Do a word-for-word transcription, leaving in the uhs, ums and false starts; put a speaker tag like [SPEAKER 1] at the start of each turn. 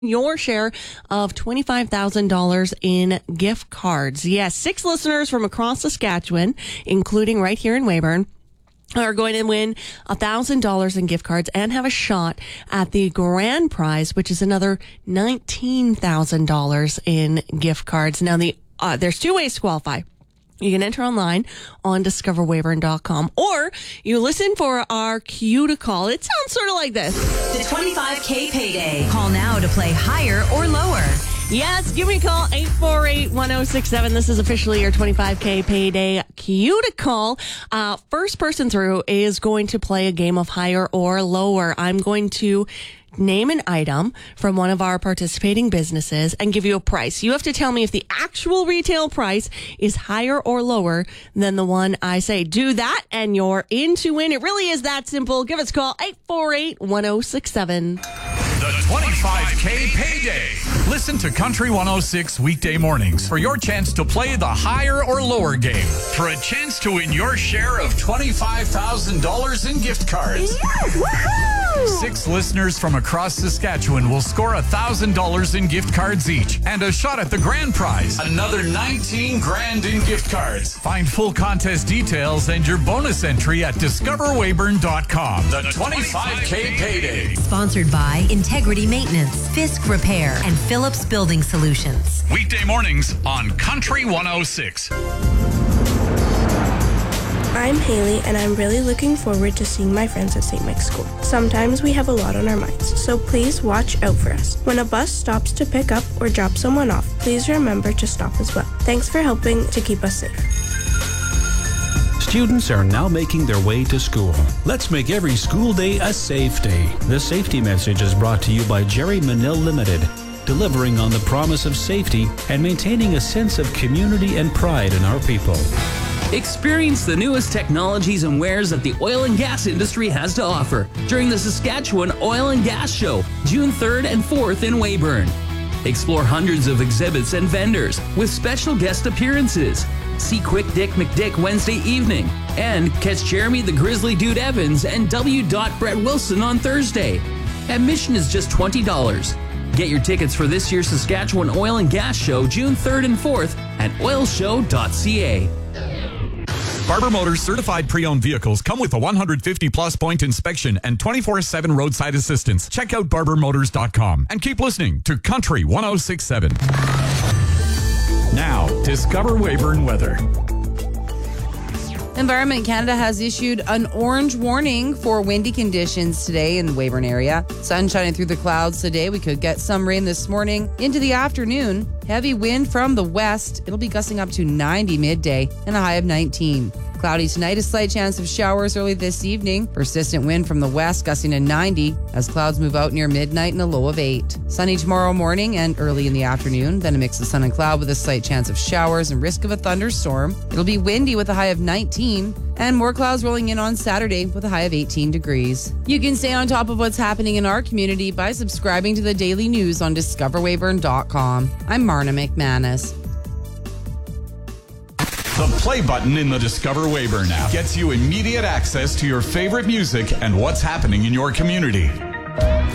[SPEAKER 1] your share of twenty-five thousand dollars in gift cards. Yes, six listeners from across Saskatchewan, including right here in Weyburn, are going to win one thousand dollars in gift cards and have a shot at the grand prize, which is another nineteen thousand dollars in gift cards. Now, the uh, there's two ways to qualify. You can enter online on discover weyburn dot com, or you listen for our cue to call. It sounds sort of like this.
[SPEAKER 2] The twenty-five K payday. Call now to play higher or lower.
[SPEAKER 1] Yes, give me a call, eight four eight, one oh six seven. This is officially your twenty-five K payday cue to call. Uh, first person through is going to play a game of higher or lower. I'm going to name an item from one of our participating businesses and give you a price. You have to tell me if the actual retail price is higher or lower than the one I say. Do that and you're in to win. It really is that simple. Give us a call, eight four eight, one oh six seven.
[SPEAKER 3] The twenty-five K payday. Listen to Country one oh six weekday mornings for your chance to play the higher or lower game. For a chance to win your share of twenty-five thousand dollars in gift cards.
[SPEAKER 1] Yes, woohoo!
[SPEAKER 3] Six listeners from across Saskatchewan will score one thousand dollars in gift cards each and a shot at the grand prize. Another nineteen grand in gift cards. Find full contest details and your bonus entry at discover weyburn dot com. The twenty-five K payday.
[SPEAKER 2] Sponsored by Integrity Maintenance, Fisk Repair, and Phillips Building Solutions.
[SPEAKER 3] Weekday mornings on Country one oh six.
[SPEAKER 4] I'm Haley, and I'm really looking forward to seeing my friends at Saint Mike's School. Sometimes we have a lot on our minds, so please watch out for us. When a bus stops to pick up or drop someone off, please remember to stop as well. Thanks for helping to keep us safe.
[SPEAKER 5] Students are now making their way to school. Let's make every school day a safe day. This safety message is brought to you by Jerry Manil Limited, delivering on the promise of safety and maintaining a sense of community and pride in our people.
[SPEAKER 6] Experience the newest technologies and wares that the oil and gas industry has to offer during the Saskatchewan Oil and Gas Show, June third and fourth in Weyburn. Explore hundreds of exhibits and vendors with special guest appearances. See Quick Dick McDick Wednesday evening and catch Jeremy the Grizzly Dude Evans and W. Brett Wilson on Thursday. Admission is just twenty dollars. Get your tickets for this year's Saskatchewan Oil and Gas Show, June third and fourth at oil show dot c a.
[SPEAKER 3] Barber Motors certified pre-owned vehicles come with a one hundred fifty plus point inspection and twenty-four seven roadside assistance. Check out barber motors dot com and keep listening to Country one oh six seven. Now, discover Weyburn weather.
[SPEAKER 7] Environment Canada has issued an orange warning for windy conditions today in the Weyburn area. Sun shining through the clouds today. We could get some rain this morning into the afternoon. Heavy wind from the west. It'll be gusting up to ninety midday and a high of nineteen. Cloudy tonight, a slight chance of showers early this evening. Persistent wind from the west gusting to ninety as clouds move out near midnight and a low of eight. Sunny tomorrow morning and early in the afternoon. Then a mix of sun and cloud with a slight chance of showers and risk of a thunderstorm. It'll be windy with a high of nineteen and more clouds rolling in on Saturday with a high of eighteen degrees. You can stay on top of what's happening in our community by subscribing to the daily news on discover weyburn dot com. I'm Marna McManus.
[SPEAKER 3] The play button in the Discover Weyburn app gets you immediate access to your favorite music and what's happening in your community.